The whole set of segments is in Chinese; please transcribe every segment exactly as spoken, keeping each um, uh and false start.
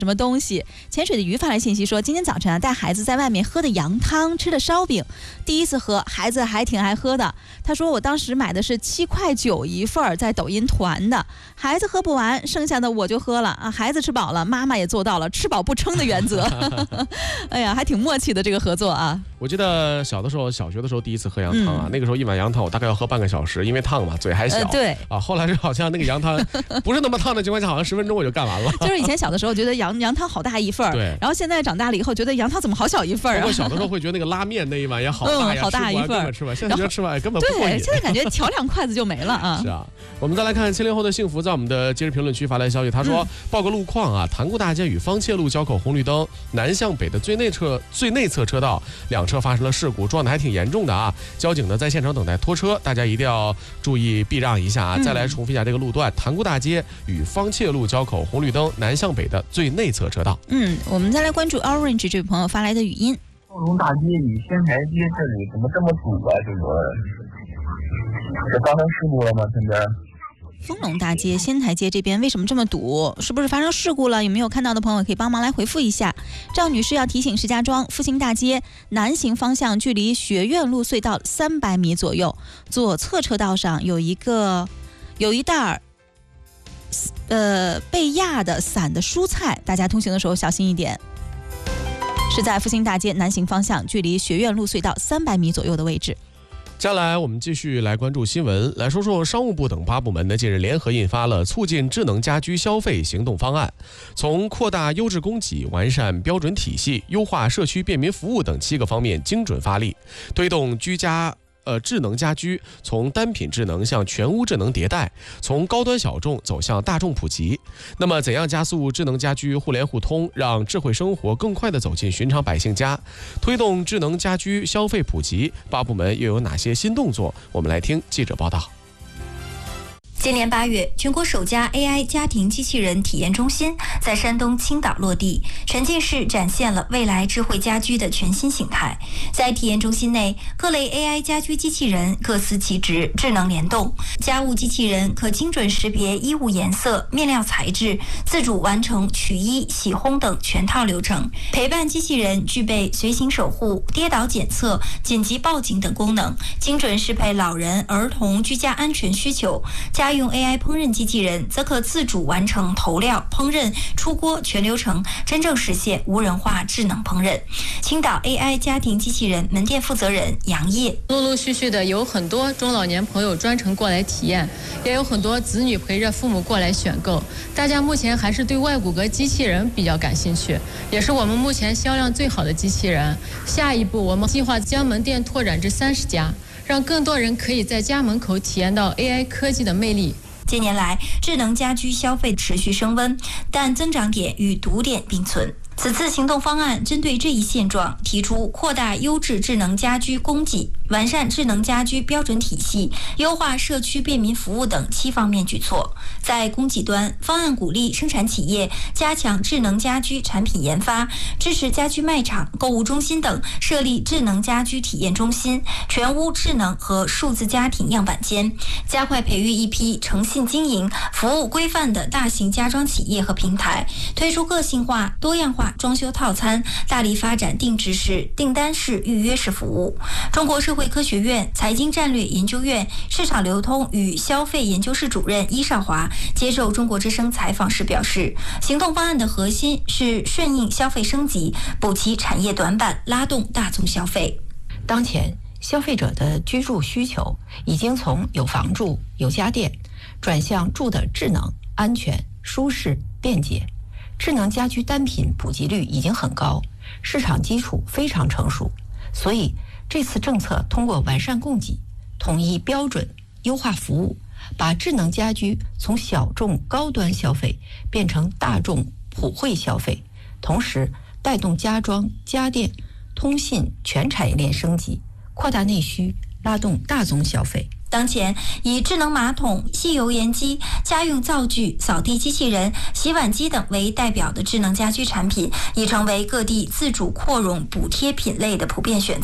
什么东西？潜水的鱼发来信息说，今天早晨啊带孩子在外面喝的羊汤，吃的烧饼，第一次喝，孩子还挺爱喝的。他说我当时买的是七块九一份，在抖音团的，孩子喝不完，剩下的我就喝了啊。孩子吃饱了，妈妈也做到了吃饱不撑的原则。哎呀，还挺默契的这个合作啊。 我记得小的时候，小学的时候第一次喝羊汤啊，嗯、那个时候一碗羊汤我大概要喝半个小时，因为烫嘛，嘴还小。呃、 对啊，后来是好像那个羊汤不是那么烫的情况下，好像十分钟我就干完了。 就是以前小的时候觉得羊羊汤好大一份， 对， 然后现在长大了以后觉得羊汤怎么好小一份啊？ 我小的时候会觉得那个拉面那一碗也好大呀， 嗯、好大一份， 吃完现在觉得吃完根本不过瘾。 对，现在感觉调两筷子就没了啊。 是啊，我们再来看七零后的幸福，在我们的今日评论区发来消息，他说、嗯、报个路况啊，塘沽大街与方切路交口红绿灯南向北的最内侧最内侧车道，两车发生了事故，撞得还挺严重的啊。交警呢在现场等待拖车，大家一定要注意避让一下啊。嗯、再来重复一下这个路段，塘沽大街与方切路交口红绿灯南向北的最内侧车道。 嗯，我们再来关注 Orange 这位朋友发来的语音。 凤龙大街与仙台街这里怎么这么堵啊？这个这发生事故了吗？现在丰隆大街、仙台街这边为什么这么堵？是不是发生事故了？有没有看到的朋友可以帮忙来回复一下。赵女士要提醒石家庄复兴大街南行方向，距离学院路隧道三百米左右，左侧车道上有一个有一袋呃被压的散的蔬菜，大家通行的时候小心一点。是在复兴大街南行方向，距离学院路隧道三百米左右的位置。 接下来我们继续来关注新闻，来说说商务部等八部门呢近日联合印发了促进智能家居消费行动方案，从扩大优质供给、完善标准体系、优化社区便民服务等七个方面精准发力，推动居家呃，智能家居从单品智能向全屋智能迭代，从高端小众走向大众普及。那么，怎样加速智能家居互联互通，让智慧生活更快地走进寻常百姓家，推动智能家居消费普及？八部门又有哪些新动作？我们来听记者报道。 今年八月，全国首家 A I 家庭机器人体验中心在山东青岛落地，沉浸式展现了未来智慧家居的全新形态。在体验中心内，各类 A I 家居机器人各司其职，智能联动。家务机器人可精准识别衣物颜色、面料材质，自主完成取衣、洗烘等全套流程。陪伴机器人具备随行守护、跌倒检测、紧急报警等功能，精准适配老人、儿童居家安全需求。家用 A I 烹饪机器人则可自主完成投料、烹饪、出锅全流程，真正实现无人化智能烹饪。青岛 A I 家庭机器人门店负责人杨烨： 陆陆续续的有很多中老年朋友专程过来体验，也有很多子女陪着父母过来选购。大家目前还是对外骨骼机器人比较感兴趣，也是我们目前销量最好的机器人。下一步，我们计划将门店拓展至三十家。让更多人可以在家门口体验到 A I 科技的魅力。 近年来，智能家居消费持续升温，但增长点与堵点并存。此次行动方案针对这一现状，提出扩大优质智能家居供给、完善智能家居标准体系、优化社区便民服务等七方面举措。在供给端，方案鼓励生产企业加强智能家居产品研发，支持家居卖场、购物中心等设立智能家居体验中心、全屋智能和数字家庭样板间，加快培育一批诚信经营、服务规范的大型家装企业和平台，推出个性化、多样化装修套餐，大力发展定制式、订单式、预约式服务。中国社会科学院财经战略研究院市场流通与消费研究室主任伊少华接受中国之声采访时表示，行动方案的核心是顺应消费升级，补齐产业短板，拉动大宗消费。 当前消费者的居住需求已经从有房住、有家电转向住的智能、安全、舒适、便捷。智能家居单品普及率已经很高，市场基础非常成熟，所以这次政策通过完善供给、统一标准、优化服务，把智能家居从小众高端消费变成大众普惠消费，同时带动家装、家电、通信全产业链升级，扩大内需，拉动大宗消费。 当前，以智能马桶、吸油烟机、家用灶具、扫地机器人、洗碗机等为代表的智能家居产品，已成为各地自主扩容补贴品类的普遍选择。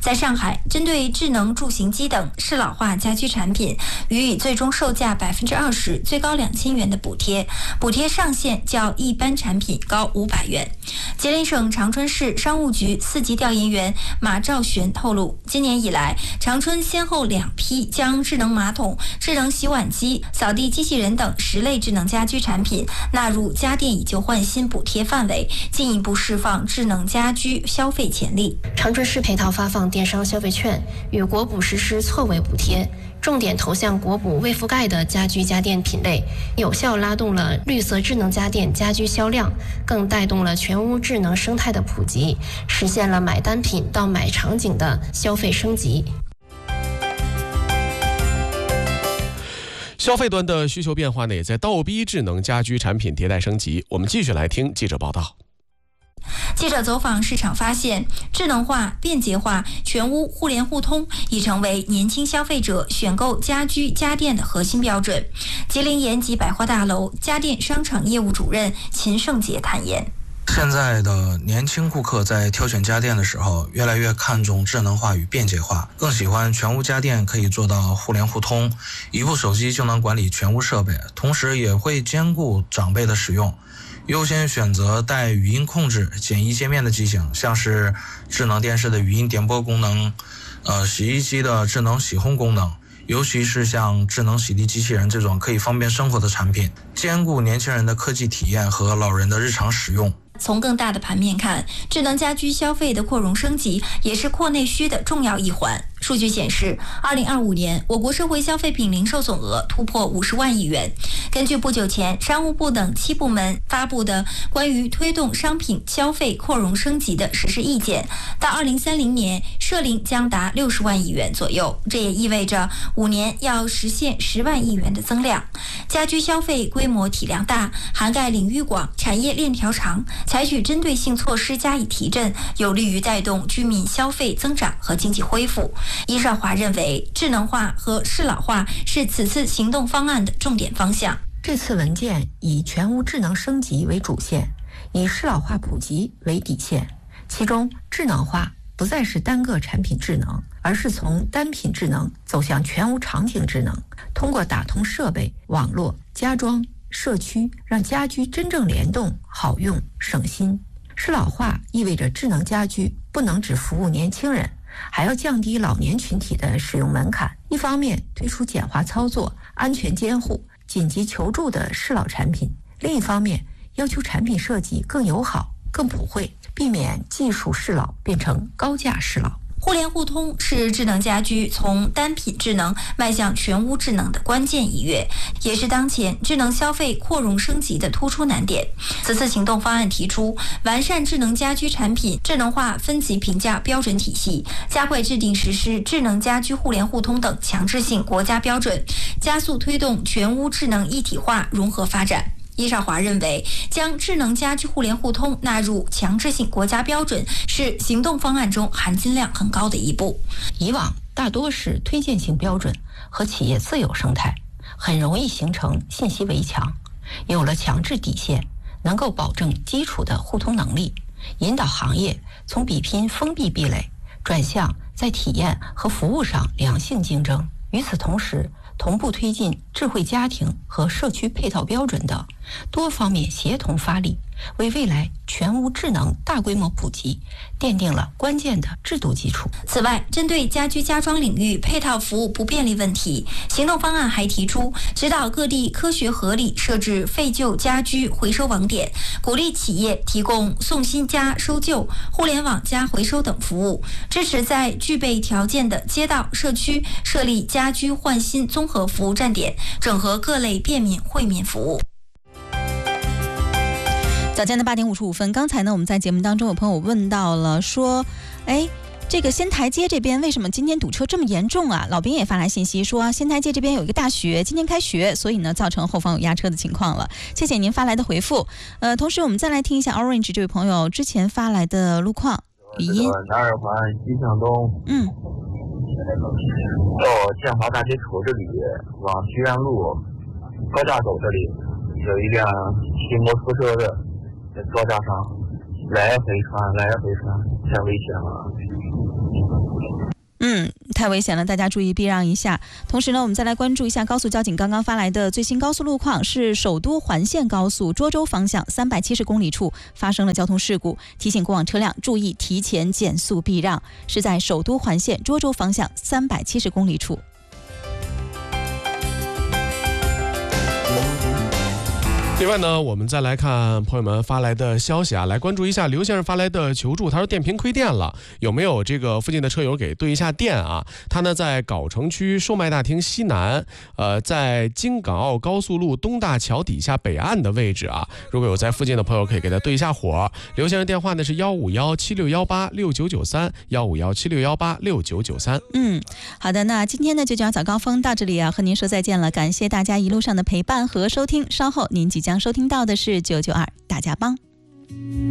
在上海，针对智能助行机等适老化家居产品，予以最终售价百分之二十、最高两千元的补贴，补贴上限较一般产品高五百元。吉林省长春市商务局四级调研员马兆璇透露，今年以来，长春先后两批将智能马桶、智能洗碗机、扫地机器人等十类智能家居产品纳入家电以旧换新补贴范围，进一步释放智能家居消费潜力。 长春市配套发放电商消费券，与国补实施错位补贴，重点投向国补未覆盖的家居家电品类，有效拉动了绿色智能家电家居销量，更带动了全屋智能生态的普及，实现了买单品到买场景的消费升级。 消费端的需求变化呢，也在倒逼智能家居产品迭代升级。我们继续来听记者报道。 记者走访市场发现，智能化、便捷化、全屋互联互通已成为年轻消费者选购家居家电的核心标准。吉林延吉百货大楼家电商场业务主任秦胜杰坦言， 现在的年轻顾客在挑选家电的时候，越来越看重智能化与便捷化，更喜欢全屋家电可以做到互联互通，一部手机就能管理全屋设备，同时也会兼顾长辈的使用。优先选择带语音控制、简易界面的机型，像是智能电视的语音点播功能，呃，洗衣机的智能洗烘功能，尤其是像智能洗涤机器人这种可以方便生活的产品，兼顾年轻人的科技体验和老人的日常使用。 从更大的盘面看，智能家居消费的扩容升级也是扩内需的重要一环。数据显示，二零二五年我国社会消费品零售总额突破五十万亿元。根据不久前商务部等七部门发布的关于推动商品消费扩容升级的实施意见，到二零三零年社零将达六十万亿元左右，这也意味着五年要实现十万亿元的增量。家居消费规模体量大，涵盖领域广，产业链条长，采取针对性措施加以提振，有利于带动居民消费增长和经济恢复。伊少华认为，智能化和适老化是此次行动方案的重点方向。 这次文件以全屋智能升级为主线，以适老化普及为底线。其中，智能化不再是单个产品智能，而是从单品智能走向全屋场景智能，通过打通设备、网络、家装、社区，让家居真正联动、好用、省心。适老化意味着智能家居不能只服务年轻人，还要降低老年群体的使用门槛。一方面推出简化操作、安全监护、紧急求助的适老产品，另一方面要求产品设计更友好、更普惠，避免技术适老变成高价适老。 互联互通是智能家居从单品智能迈向全屋智能的关键一跃，也是当前智能消费扩容升级的突出难点。此次行动方案提出，完善智能家居产品智能化分级评价标准体系，加快制定实施智能家居互联互通等强制性国家标准，加速推动全屋智能一体化融合发展。伊少华认为，将智能家居互联互通纳入强制性国家标准是行动方案中含金量很高的一步。 以往大多是推荐性标准和企业自有生态，很容易形成信息围墙。有了强制底线，能够保证基础的互通能力，引导行业从比拼封闭壁垒转向在体验和服务上良性竞争。与此同时，同步推进智慧家庭和社区配套标准等多方面协同发力，为未来全屋智能大规模普及奠定了关键的制度基础。 此外，针对家居家装领域配套服务不便利问题，行动方案还提出指导各地科学合理设置废旧家居回收网点，鼓励企业提供送新加收旧、互联网加回收等服务，支持在具备条件的街道、社区设立家居换新综合服务站点，整合各类便民惠民服务。 早间的八点五十五分，刚才呢，我们在节目当中有朋友问到了，说，哎，这个仙台街这边为什么今天堵车这么严重啊？老兵也发来信息说，仙台街这边有一个大学今天开学，所以呢，造成后方有压车的情况了。谢谢您发来的回复。呃，同时我们再来听一下 Orange 这位朋友之前发来的路况语音。 南二环西向东， 嗯， 到建华大街口这里往学院路高架走这里，有一辆骑摩托车的在高架上来回穿，来回穿，太危险了。 嗯，太危险了，大家注意避让一下。同时呢，我们再来关注一下高速交警刚刚发来的最新高速路况，是首都环线高速涿州方向三百七十公里处发生了交通事故，提醒过往车辆注意提前减速避让，是在首都环线涿州方向三百七十公里处。 另外呢，我们再来看朋友们发来的消息啊，来关注一下刘先生发来的求助。他说电瓶亏电了，有没有这个附近的车友给对一下电啊？他呢在藁城区售卖大厅西南，呃，在京港澳高速路东大桥底下北岸的位置啊。如果有在附近的朋友，可以给他对一下火。刘先生电话呢是幺五幺七六幺八六九九三，幺五幺七六幺八六九九三。 嗯，好的，那今天的九九二早高峰到这里啊，和您说再见了，感谢大家一路上的陪伴和收听。稍后您即将收听到的是九九二大家帮。